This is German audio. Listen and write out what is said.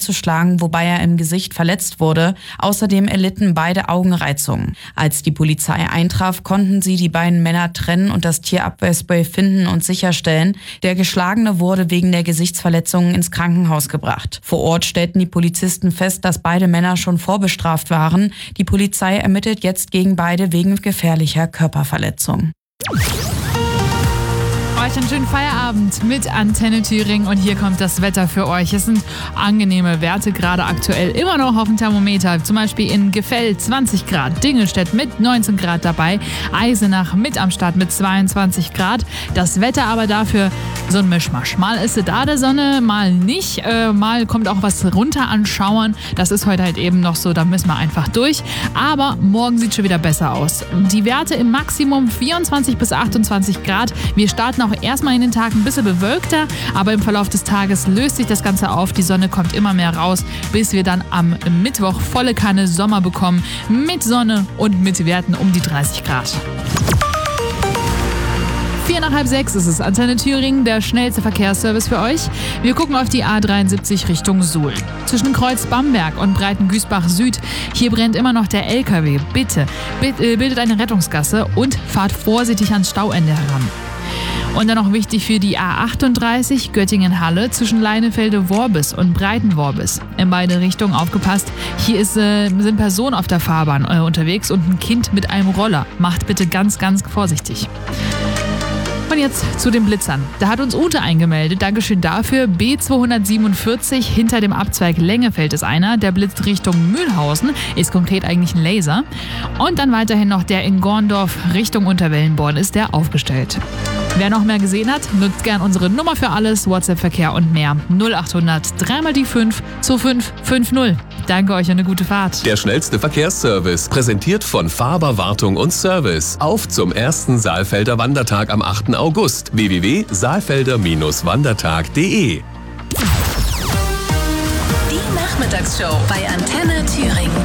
niederzuschlagen, wobei er im Gesicht verletzt wurde. Außerdem erlitten beide Augenreizungen. Als die Polizei eintraf, konnten sie die beiden Männer trennen und das Tierabwehrspray finden und sicherstellen. Der Geschlagene wurde wegen der Gesichtsverletzungen ins Krankenhaus gebracht. Vor Ort stellten die Polizisten fest, dass beide Männer schon vorbestraft waren. Die Polizei ermittelt jetzt gegen beide wegen gefährlicher Körperverletzung. Euch einen schönen Feierabend mit Antenne Thüringen und hier kommt das Wetter für euch. Es sind angenehme Werte gerade aktuell immer noch auf dem Thermometer. Zum Beispiel in Gefell 20 Grad, Dingelstedt mit 19 Grad dabei, Eisenach mit am Start mit 22 Grad. Das Wetter aber dafür so ein Mischmasch. Mal ist es da der Sonne, mal nicht. Mal kommt auch was runter an Schauern. Das ist heute halt eben noch so, da müssen wir einfach durch. Aber morgen sieht schon wieder besser aus. Die Werte im Maximum 24 bis 28 Grad. Wir starten auch erstmal in den Tag ein bisschen bewölkter, aber im Verlauf des Tages löst sich das Ganze auf. Die Sonne kommt immer mehr raus, bis wir dann am Mittwoch volle Kanne Sommer bekommen. Mit Sonne und mit Werten um die 30 Grad. 5:45 ist es. Antenne Thüringen, der schnellste Verkehrsservice für euch. Wir gucken auf die A73 Richtung Suhl. Zwischen Kreuz Bamberg und Breitengüßbach Süd. Hier brennt immer noch der LKW. Bitte bildet eine Rettungsgasse und fahrt vorsichtig ans Stauende heran. Und dann noch wichtig für die A38 Göttingen-Halle zwischen Leinefelde-Worbis und Breiten-Worbis. In beide Richtungen aufgepasst. Hier sind Personen auf der Fahrbahn unterwegs und ein Kind mit einem Roller. Macht bitte ganz, ganz vorsichtig. Und jetzt zu den Blitzern. Da hat uns Ute eingemeldet. Dankeschön dafür. B247 hinter dem Abzweig Lengefeld ist einer. Der blitzt Richtung Mühlhausen. Ist konkret eigentlich ein Laser. Und dann weiterhin noch der in Gorndorf Richtung Unterwellenborn ist der aufgestellt. Wer noch mehr gesehen hat, nutzt gern unsere Nummer für alles, WhatsApp-Verkehr und mehr. 0800 3 die 5 2550. Danke euch und eine gute Fahrt. Der schnellste Verkehrsservice, präsentiert von Faber Wartung und Service. Auf zum ersten Saalfelder Wandertag am 8. August. www.saalfelder-wandertag.de. Die Nachmittagsshow bei Antenne Thüringen.